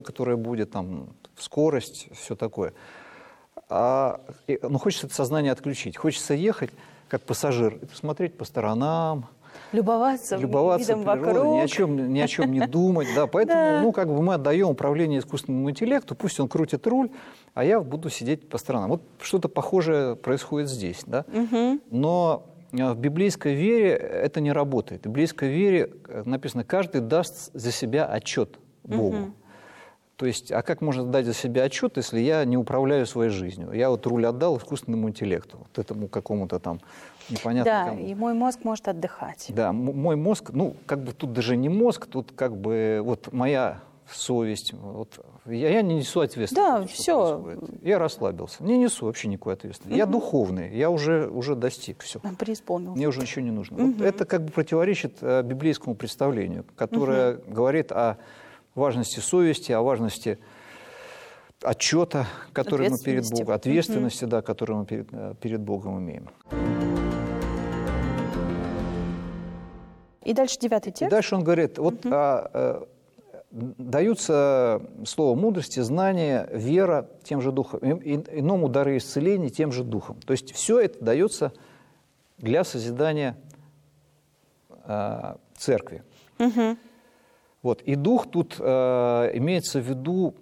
которая будет, там, скорость, все такое. Но хочется это сознание отключить. Хочется ехать, как пассажир, и посмотреть по сторонам, любоваться видом природой, вокруг. ни о чем не думать. Да, поэтому мы отдаем управление искусственному интеллекту, пусть он крутит руль, а я буду сидеть по сторонам. Вот что-то похожее происходит здесь. Да? Но в библейской вере это не работает. В библейской вере написано, каждый даст за себя отчет Богу. То есть, а как можно дать за себя отчет, если я не управляю своей жизнью? Я вот руль отдал искусственному интеллекту, вот этому какому-то там непонятному. Да, и мой мозг может отдыхать. Да, мой мозг, тут даже не мозг, тут вот моя совесть. Вот, я не несу ответственности. Да, все. Я расслабился. Не несу вообще никакой ответственности. Я духовный, я уже достиг. Все. Преисполнился. Мне уже ничего не нужно. Вот это противоречит библейскому представлению, которое говорит о важности совести, о важности отчета, который мы перед Богом, ответственности, да, которую мы перед Богом имеем. И дальше 9 текст. И дальше он говорит, даются слово мудрости, знания, вера тем же духом, иному дары исцеления тем же духом. То есть все это дается для созидания церкви. Вот. И дух тут имеется в виду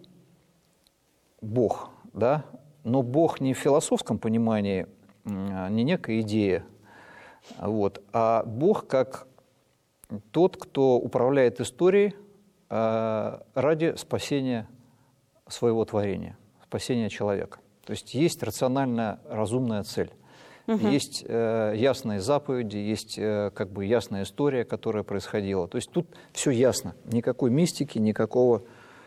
Бог, да? Но Бог не в философском понимании, не некая идея, вот, а Бог как тот, кто управляет историей ради спасения своего творения, спасения человека. То есть рациональная, разумная цель. Есть ясные заповеди, есть ясная история, которая происходила. То есть тут все ясно. Никакой мистики, никакого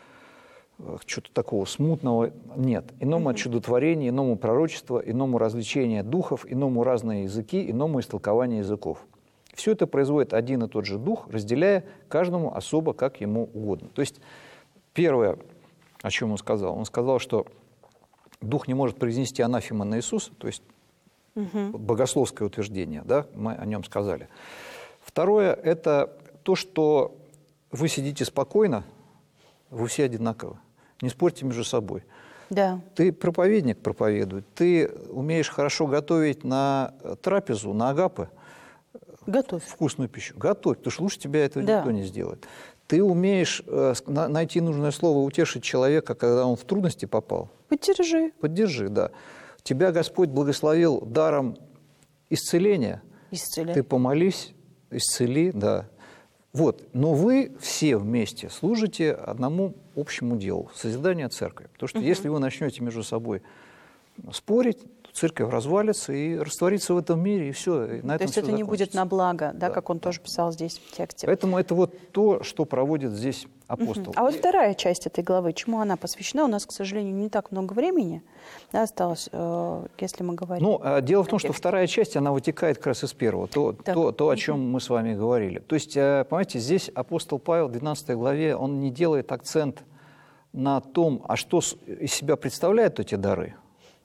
чего-то такого смутного нет. Иному чудотворение, иному пророчество, иному развлечение духов, иному разные языки, иному истолкование языков. Все это производит один и тот же дух, разделяя каждому особо, как ему угодно. То есть первое, о чем он сказал, что дух не может произнести анафема на Иисуса, то есть богословское утверждение, да, мы о нем сказали. Второе – это то, что вы сидите спокойно, вы все одинаковы, не спорьте между собой. Да. Ты проповедник проповедует, ты умеешь хорошо готовить на трапезу, на агапы. Готовь. Вкусную пищу. Готовь, потому что лучше тебя этого никто не сделает. Ты умеешь найти нужное слово, утешить человека, когда он в трудности попал. Поддержи. Поддержи, да. Тебя Господь благословил даром исцеления. Исцеляй. Ты помолись, исцели, да. Вот. Но вы все вместе служите одному общему делу – созиданию церкви. Потому что если вы начнете между собой спорить, то церковь развалится и растворится в этом мире, и все. И на то есть это не будет на благо, да, как он тоже писал здесь в тексте. Поэтому это вот то, что проводит здесь апостол. А вот вторая часть этой главы, чему она посвящена? У нас, к сожалению, не так много времени осталось, если мы говорим. Дело в том, что вторая часть, она вытекает как раз из первого, то о чем мы с вами говорили. То есть, понимаете, здесь апостол Павел в 12 главе, он не делает акцент на том, а что из себя представляют эти дары,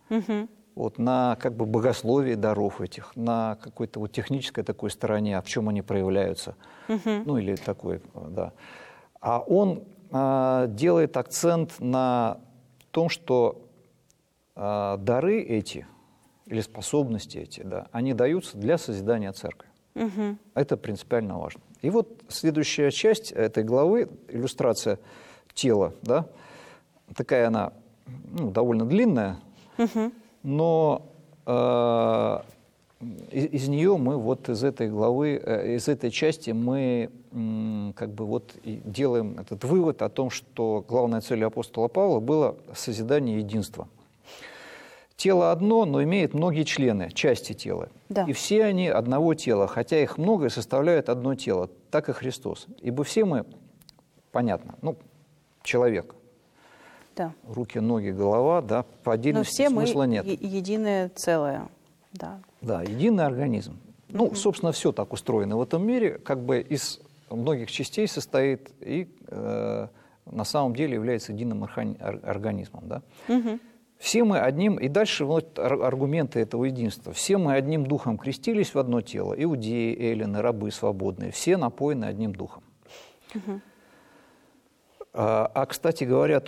вот, на богословие даров этих, на какой-то технической такой стороне, а в чем они проявляются, или такой, да. А он делает акцент на том, что дары эти, или способности эти, да, они даются для созидания церкви. Это принципиально важно. И вот следующая часть этой главы, иллюстрация тела, да, такая она довольно длинная, но из нее мы из этой главы, из этой части мы и делаем этот вывод о том, что главной целью апостола Павла было созидание единства. Тело одно, но имеет многие члены, части тела. Да. И все они одного тела, хотя их много и составляют одно тело, так и Христос. Ибо все мы, понятно, человек. Да. Руки, ноги, голова, да, по отдельности смысла нет. Но все мы единое целое. Да. Да, единый организм. Собственно, все так устроено в этом мире, из многих частей состоит и на самом деле является единым организмом. Да? Все мы одним, и дальше аргументы этого единства. Все мы одним духом крестились в одно тело, иудеи, эллины, рабы свободные, все напоены одним духом. кстати говоря,